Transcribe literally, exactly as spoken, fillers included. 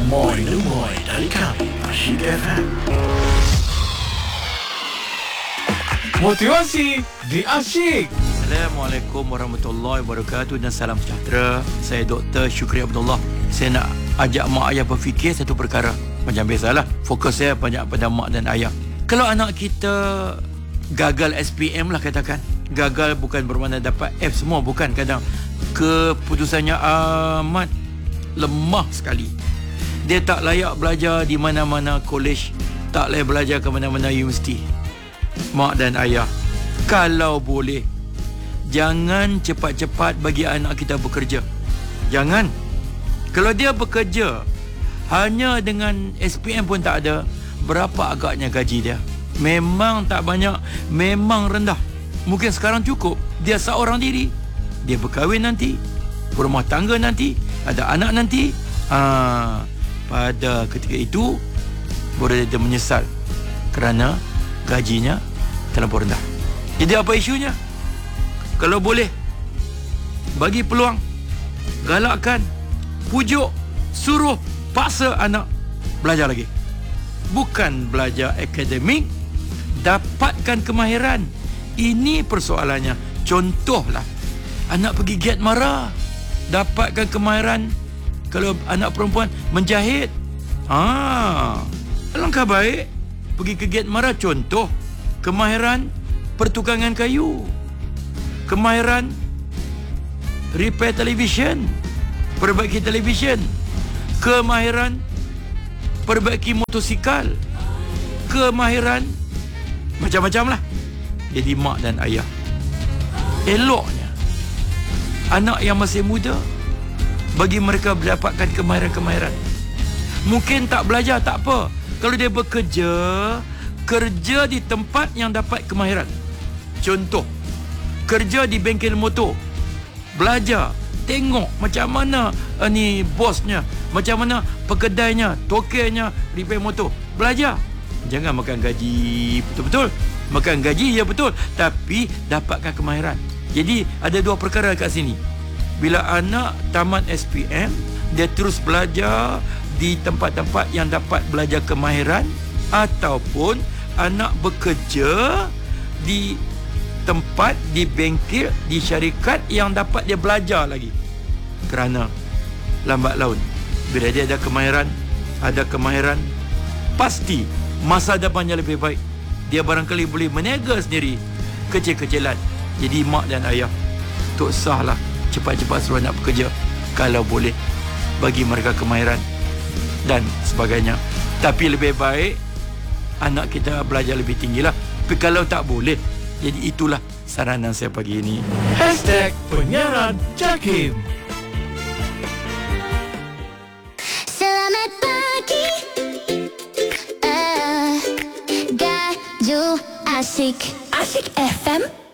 Lemoy Lemoy dari kami Asyik F M. Motivasi di Asyik. Assalamualaikum warahmatullahi wabarakatuh dan salam sejahtera. Saya Doktor Syukri Abdullah. Saya nak ajak mak ayah berfikir satu perkara. Macam biasalah, fokus saya banyak pada mak dan ayah. Kalau anak kita gagal S P M lah katakan, gagal bukan bermakna dapat F semua, bukan. Kadang keputusannya amat lemah sekali. Dia tak layak belajar di mana-mana kolej, tak layak belajar ke mana-mana universiti. Mak dan ayah, kalau boleh, jangan cepat-cepat bagi anak kita bekerja. Jangan. Kalau dia bekerja hanya dengan S P M pun tak ada, berapa agaknya gaji dia? Memang tak banyak, memang rendah. Mungkin sekarang cukup, dia seorang diri. Dia berkahwin nanti, berumah tangga nanti, ada anak nanti. Haa, pada ketika itu baru dia menyesal kerana gajinya terlalu rendah. Jadi apa isunya? Kalau boleh, bagi peluang, galakkan, pujuk, suruh, paksa anak belajar lagi. Bukan belajar akademik, dapatkan kemahiran. Ini persoalannya. Contohlah, anak pergi Giat Mara, dapatkan kemahiran. Kalau anak perempuan menjahit, ah, alangkah baik pergi ke Giat Mara. Contoh kemahiran pertukangan kayu, kemahiran repair televisyen, perbaiki televisyen, kemahiran perbaiki motosikal, kemahiran macam-macam lah. Jadi mak dan ayah, eloknya anak yang masih muda, bagi mereka mendapatkan kemahiran-kemahiran. Mungkin tak belajar, tak apa. Kalau dia bekerja, kerja di tempat yang dapat kemahiran. Contoh, kerja di bengkel motor, belajar, tengok macam mana uh, ni bosnya, macam mana pekedainya, tokernya repair motor. Belajar. Jangan makan gaji betul-betul. Makan gaji ya betul, tapi dapatkan kemahiran. Jadi ada dua perkara kat sini. Bila anak tamat S P M, dia terus belajar di tempat-tempat yang dapat belajar kemahiran, ataupun anak bekerja di tempat, di bengkel, di syarikat yang dapat dia belajar lagi. Kerana lambat laun, bila dia ada kemahiran, ada kemahiran, pasti masa depannya lebih baik. Dia barangkali boleh meniaga sendiri, kecil-kecilan. Jadi mak dan ayah, tak sahlah cepat-cepat suruh anak bekerja. Kalau boleh, bagi mereka kemahiran dan sebagainya. Tapi lebih baik anak kita belajar lebih tinggi lah. Tapi kalau tak boleh, jadi itulah saranan saya pagi ini. Hashtag Penyiaran Jakim. Selamat pagi, uh, Gaju Asyik. Asyik F M.